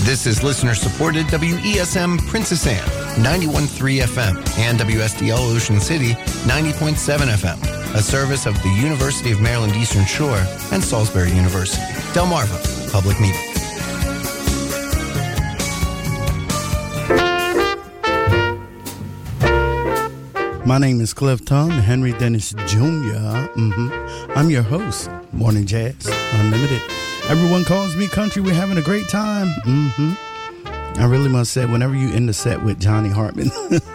This is listener-supported WESM Princess Anne, 91.3 FM, and WSDL Ocean City, 90.7 FM, a service of the University of Maryland Eastern Shore and Salisbury University. Delmarva Public Media. My name is Cliff Tongue, Henry Dennis Jr. I'm your host, Morning Jazz Unlimited. Everyone calls me country. We're having a great time. I really must say, whenever you end the set with Johnny Hartman,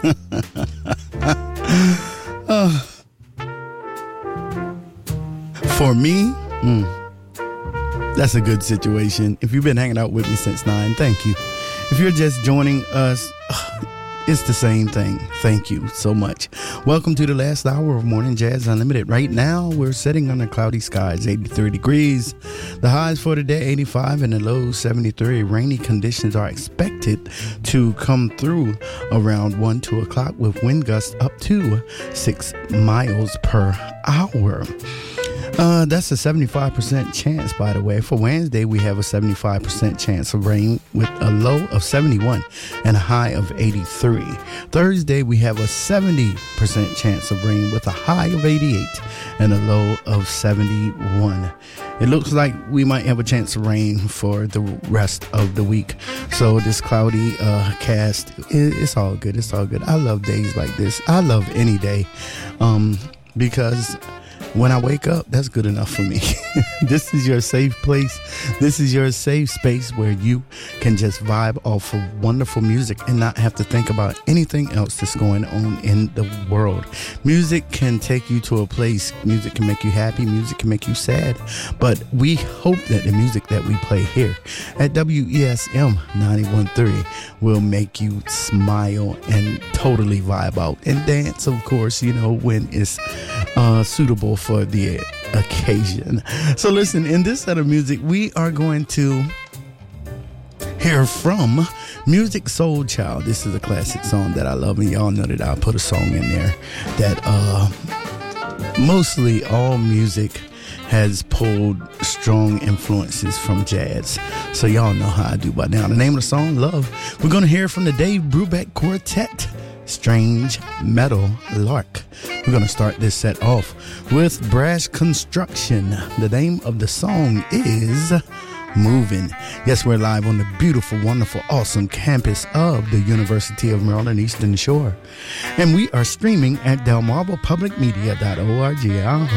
for me, that's a good situation. If you've been hanging out with me since 9, thank you. If you're just joining us, it's the same thing. Thank you so much. Welcome to the last hour of Morning Jazz Unlimited. Right now, we're sitting under cloudy skies, 83 degrees. The highs for today, 85, and the lows, 73. Rainy conditions are expected to come through around 1, 2 o'clock with wind gusts up to 6 miles per hour. That's a 75% chance, by the way. For Wednesday, we have a 75% chance of rain with a low of 71 and a high of 83. Thursday, we have a 70% chance of rain with a high of 88 and a low of 71. It looks like we might have a chance of rain for the rest of the week. So this cloudy cast, it's all good. It's all good. I love days like this. I love any day because when I wake up, that's good enough for me. This is your safe place. This is your safe space where you can just vibe off of wonderful music and not have to think about anything else that's going on in the world. Music can take you to a place. Music can make you happy. Music can make you sad. But we hope that the music that we play here at WESM 91.3 will make you smile and totally vibe out and dance, of course, you know, when it's suitable for the occasion. So listen, in this set of music, we are going to hear from Musiq Soulchild. This is a classic song that I love, and y'all know that I put a song in there that mostly all music has pulled strong influences from jazz. So y'all know how I do by now. The name of the song, Love. We're going to hear from the Dave Brubeck Quartet, Strange Metal Lark. We're going to start this set off with Brass Construction. The name of the song is Moving. Yes, we're live on the beautiful, wonderful, awesome campus of the University of Maryland Eastern Shore. And we are streaming at delmarvapublicmedia.org.